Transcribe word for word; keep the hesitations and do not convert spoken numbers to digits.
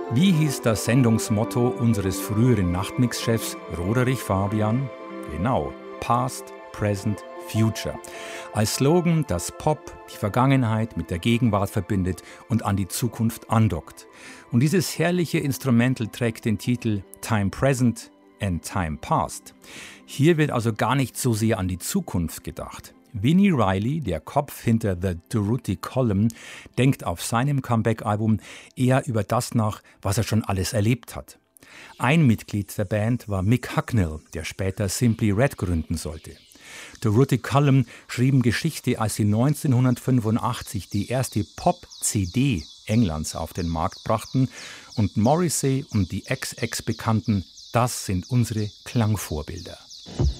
Wie hieß das Sendungsmotto unseres früheren Nachtmix-Chefs Roderich Fabian? Genau, Past, Present, Future. Als Slogan, das Pop die Vergangenheit mit der Gegenwart verbindet und an die Zukunft andockt. Und dieses herrliche Instrumental trägt den Titel Time Present and Time Past. Hier wird also gar nicht so sehr an die Zukunft gedacht. Vini Reilly, der Kopf hinter The Durruti Column, denkt auf seinem Comeback-Album eher über das nach, was er schon alles erlebt hat. Ein Mitglied der Band war Mick Hucknall, der später Simply Red gründen sollte. Durruti Column schrieben Geschichte, als sie neunzehnhundertfünfundachtzig die erste Pop-C D Englands auf den Markt brachten, und Morrissey und die X X-Bekannten, das sind unsere Klangvorbilder.